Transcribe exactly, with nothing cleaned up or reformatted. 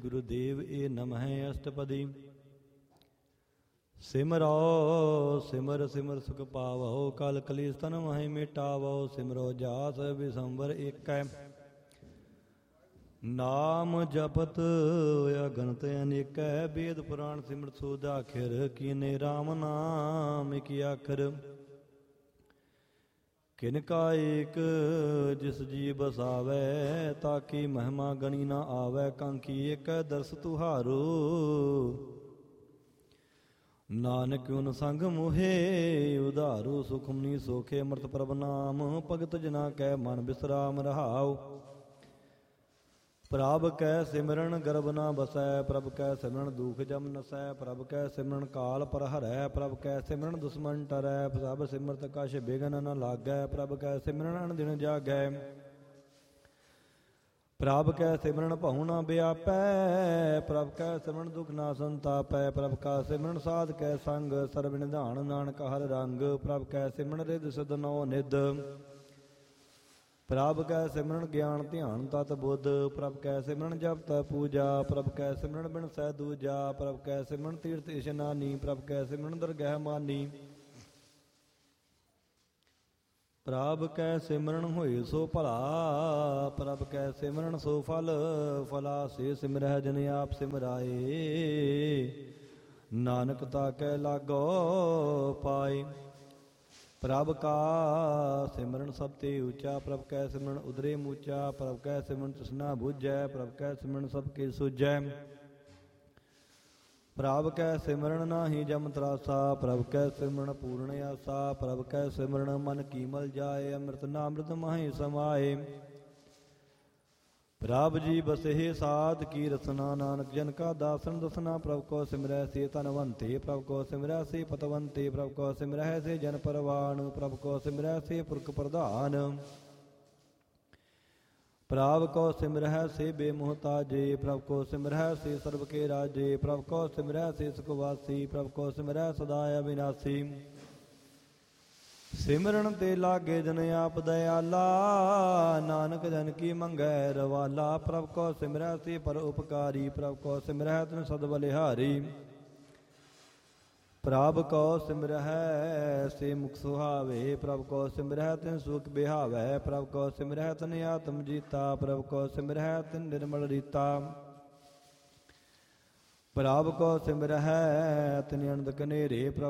ਗੁਰੂਦੇਵ ਏ ਨਮਹਿ ਅਸ਼ਟਪਦੀ। ਸਿਮਰੋ ਸਿਮਰ ਸਿਮਰ ਸੁਖ ਪਾਵੋ, ਕਲ ਕਲੇਸ਼ ਤਨ ਮਹਿ ਮਿਟਾਵੋ। ਸਿਮਰੋ ਜਾਸ ਵਿਸੰਵਰ ਏਕੈ, ਨਾਮ ਜਪਤ ਅਗਨਤ ਅਨੇਕੈ। ਵੇਦ ਪੁਰਾਣ ਸਿਮਰਤ ਸੋਧ ਆਖਿਰ, ਕੀਨੇ ਰਾਮ ਨਾਮ ਇਕ ਆਖਰ। ਕਿਨ ਕਾ ਏਕ ਜਿਸ ਜੀ ਬਸਾਵੈ, ਤਾਕੀ ਮਹਿਮਾ ਗਣੀ ਨਾ ਆਵੈ। ਕਾਂਖੀ ਏਕੈ ਦਰਸ ਤੁਹਾਰੋ, ਨਾਨਕ ਉਨ ਸੰਗ ਮੋਹੇ ਉਧਾਰੂ। ਸੁਖਮਨੀ ਸੋਖੇ ਅੰਮ੍ਰਿਤ ਪ੍ਰਭ ਨਾਮ, ਭਗਤ ਜਨਾ ਕੈ ਮਨ ਬਿਸਰਾਮ ਰਹਾਉ। ਪ੍ਰਭ ਕੈ ਸਿਮਰਨ ਗਰਭ ਨਾ ਬਸੈ, ਪ੍ਰਭ ਕੈ ਸਿਮਰਨ ਦੁਖ ਜਮ ਨਸੈ। ਪ੍ਰਭ ਕੈ ਸਿਮਰਨ ਕਾਲ ਪਰ ਹਰੈ, ਪ੍ਰਭ ਕੈ ਸਿਮਰਨ ਦੁਸ਼ਮਨ ਟਰੈ। ਪ੍ਰਭ ਸਿਮਰਤ ਕਛ ਬਿਘਨ ਨ ਲਾਗੈ, ਪ੍ਰਭ ਕੈ ਸਿਮਰਨ ਅਨਦਿਨ ਜਾਗੈ। ਪ੍ਰਭ ਕੈ ਸਿਮਰਨ ਭਉ ਨ ਬਿਆਪੈ, ਪ੍ਰਭ ਕੈ ਸਿਮਰਨ ਦੁਖ ਨਾ ਸੰਤਾਪੈ। ਪ੍ਰਭ ਕਾ ਸਿਮਰਨ ਸਾਧ ਕੈ ਸੰਗ, ਸਰਬ ਨਿਧਾਨ ਨਾਨਕ ਹਰਿ ਰੰਗ। ਪ੍ਰਭ ਕੈ ਸਿਮਰਨ ਰਿਧ ਸਿਧ ਨੌ ਨਿਧ, ਪ੍ਰਭ ਕੈ ਸਿਮਰਨ ਗਿਆਨ ਧਿਆਨ ਤਤ ਬੁੱਧ। ਪ੍ਰਭ ਕੈ ਸਿਮਰਨ ਜਪ ਤਪ ਪੂਜਾ, ਪ੍ਰਭ ਕੈ ਸਿਮਰਨ ਬਿਨ ਸਹਿ ਦੂਜਾ। ਪ੍ਰਭ ਕੈ ਸਿਮਰਨ ਤੀਰਥ ਇਸ਼ਨਾਨੀ, ਪ੍ਰਭ ਕੈ ਸਿਮਰਨ ਦਰਗਹਿ ਮਾਨੀ। ਪ੍ਰਭ ਕੈ ਸਿਮਰਨ ਹੋਏ ਸੋ ਭਲਾ, ਪ੍ਰਭ ਕੈ ਸਿਮਰਨ ਸੋ ਫਲ ਫਲਾ। ਸੇ ਸਿਮਰਹਿ ਜਿਨ ਆਪ ਸਿਮਰਾਏ, ਨਾਨਕ ਤਾ ਕੈ ਲਾਗੋ ਪਾਏ। ਪ੍ਰਭ ਕਾ ਸਿਮਰਨ ਸਭ ਤੇ ਉੱਚਾ, ਪ੍ਰਭ ਕੈ ਸਿਮਰਨ ਉਦਰੇ ਮੂਚਾ। ਪ੍ਰਭ ਕੈ ਸਿਮਰਨ ਤ੍ਰਿਸ਼ਨਾ ਬੁਝੈ, ਪ੍ਰਭ ਕੈ ਸਿਮਰਨ ਸਭ ਕੇ ਸੁਝੈ। ਪ੍ਰਭ ਕੈ ਸਿਮਰਨ ਨਾਹੀ ਜਮ ਤਰਾਸਾ, ਪ੍ਰਭ ਕੈ ਸਿਮਰਨ ਪੂਰਨ ਆਸਾ। ਪ੍ਰਭ ਕੈ ਸਿਮਰਨ ਮਨ ਕੀ ਮਲ ਜਾਏ, ਅੰਮ੍ਰਿਤ ਨਾਮ੍ਰਿਤ ਮਾਹਿ ਸਮਾਏ। ਪ੍ਰਭ ਜੀ ਬਸੇ ਸਾਧ ਕੀ ਰਸਨਾ, ਨਾਨਕ ਜਨ ਕਾ ਦਾਸਨ ਦਸਨਾ। ਪ੍ਰਭ ਕੋ ਸਿਮਰੈ ਸੇ ਧਨਵੰਤੇ, ਪ੍ਰਭ ਕੋ ਸਿਮਰੈ ਸੇ ਪਤਵੰਤੇ। ਪ੍ਰਭ ਕੋ ਸਿਮਰੈ ਸੇ ਜਨ ਪਰਵਾਨ, ਪ੍ਰਭ ਕੋ ਸਿਮਰੈ ਸੇ ਪੁਰਖ ਪ੍ਰਧਾਨ। ਪ੍ਰਭ ਕੋ ਸਿਮਰੈ ਸੇ ਬੇਮੁਹਤਾਜੇ, ਪ੍ਰਭ ਕੋ ਸਿਮਰੈ ਸੇ ਸਰਬ ਕੇ ਰਾਜੇ। ਪ੍ਰਭ ਕੋ ਸਿਮਰੈ ਸੇ ਸੁਖ ਵਾਸੀ, ਪ੍ਰਭ ਕੋ ਸਿਮਰੈ ਸਦਾ ਅਬਿਨਾਸੀ। ਸਿਮਰਨ ਤੇ ਲਾਗੇ ਜਨ ਆਪ ਦਇਆਲਾ, ਨਾਨਕ ਜਨ ਕੀ ਮੰਗੈ ਰਵਾਲਾ। ਪ੍ਰਭ ਕੋ ਸਿਮਰੈ ਸੇ ਪਰ ਉਪਕਾਰੀ, ਪ੍ਰਭ ਕੋ ਸਿਮਰੈ ਤਿਨ ਸਦ ਬਲਿਹਾਰੀ। ਪ੍ਰਭ ਕੋ ਸਿਮਰੈ ਸੇ ਮੁਖ ਸੁਹਾਵੇ, ਪ੍ਰਭ ਕੋ ਸਿਮਰੈ ਤਿਨ ਸੁਖ ਬਿਹਾਵੈ। ਪ੍ਰਭ ਕੋ ਸਿਮਰੈ ਤਿਨ ਆਤਮ ਜੀਤਾ, ਪ੍ਰਭ ਕੋ ਸਿਮਰੈ ਤਿਨ ਨਿਰਮਲ ਰੀਤਾ। ਪ੍ਰਭ ਕੋ ਸਿਮਰੈ ਤਿਨ ਅਨੰਦ ਕਨੇਰੇ, ਪ੍ਰਭ